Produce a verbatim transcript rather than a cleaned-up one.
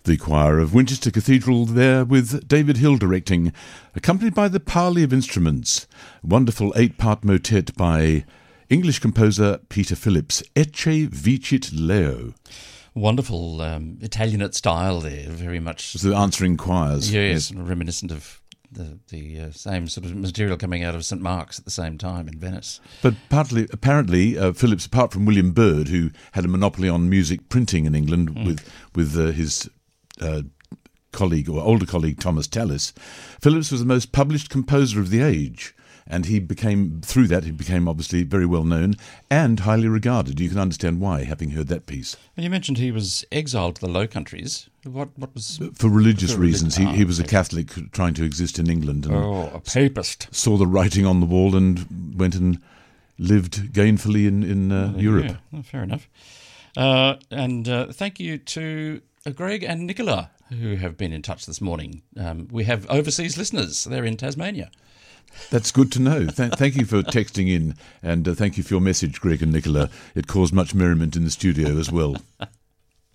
The choir of Winchester Cathedral there with David Hill directing, accompanied by the Parley of Instruments, wonderful eight-part motet by English composer Peter Phillips, Ecce Vicit Leo. Wonderful um, Italianate style there, very much. The answering choirs. Yes, yes. Reminiscent of the, the uh, same sort of material coming out of Saint Mark's at the same time in Venice. But partly, apparently, uh, Phillips, apart from William Byrd, who had a monopoly on music printing in England mm. with, with uh, his... Uh, colleague or older colleague Thomas Tallis, Phillips was the most published composer of the age, and he became, through that, he became obviously very well known and highly regarded. You can understand why, having heard that piece. And you mentioned he was exiled to the Low Countries. What what was for religious for reasons? Religion? He, he was a Catholic trying to exist in England. And oh, a papist! Saw the writing on the wall and went and lived gainfully in in uh, Europe. Yeah, well, fair enough. Uh, and uh, thank you to Greg and Nicola, who have been in touch this morning. Um, we have overseas listeners. They're in Tasmania. That's good to know. Th- thank you for texting in, and uh, thank you for your message, Greg and Nicola. It caused much merriment in the studio as well.